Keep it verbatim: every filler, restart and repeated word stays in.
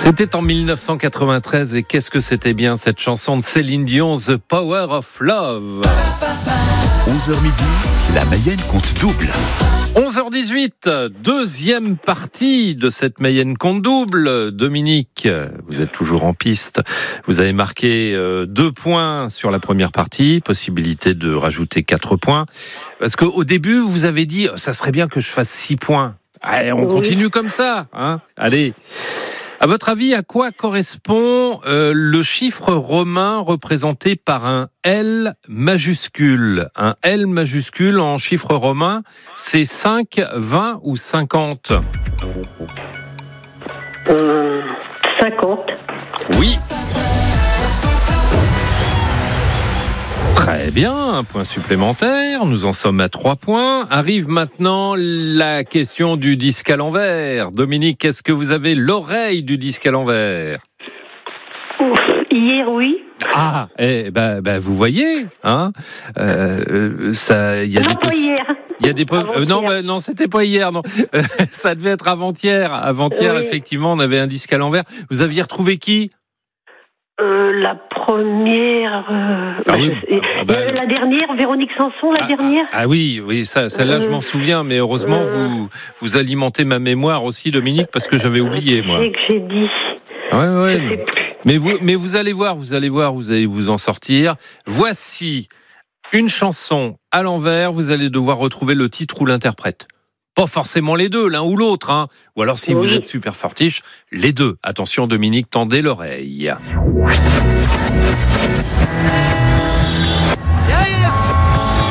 C'était en dix-neuf cent quatre-vingt-treize et qu'est-ce que c'était bien cette chanson de Céline Dion, The Power of Love. onze heures midi, la Mayenne compte double. onze heures dix-huit, deuxième partie de cette Mayenne compte double. Dominique, vous êtes toujours en piste. Vous avez marqué euh, deux points sur la première partie, possibilité de rajouter quatre points. Parce qu'au début, vous avez dit, ça serait bien que je fasse six points. Allez, on continue comme ça, hein. Allez. À votre avis, à quoi correspond euh, le chiffre romain représenté par un L majuscule ? Un L majuscule en chiffre romain, c'est cinq, vingt ou cinquante ? Euh, cinquante. Oui. Très bien, un point supplémentaire. Nous en sommes à trois points. Arrive maintenant la question du disque à l'envers. Dominique, est-ce que vous avez l'oreille du disque à l'envers ? Ouf, hier, oui. Ah, eh ben, ben vous voyez, hein, euh, ça, il y a Non, des pas possi- hier. Il y a des po- euh, non, Avant-hier. ben, non, c'était pas hier, non. Ça devait être avant-hier. Avant-hier, Oui. effectivement, on avait un disque à l'envers. Vous aviez retrouvé qui ? Euh, la première... Euh, Ah bah, oui. je sais- Ah bah, Euh, la dernière, Véronique Sanson, la Ah, dernière. Ah oui, oui, ça, celle-là, je Euh, m'en souviens, mais heureusement, euh, vous, vous alimentez ma mémoire aussi, Dominique, parce que j'avais oublié, moi. C'est que j'ai dit. Ouais, ouais. Je sais non. plus. Mais vous, mais vous allez voir, vous allez voir, vous allez vous en sortir. Voici une chanson à l'envers. Vous allez devoir retrouver le titre ou l'interprète. Pas forcément les deux, l'un ou l'autre, hein. Ou alors, si Oui. vous êtes super fortiche, les deux. Attention, Dominique, tendez l'oreille.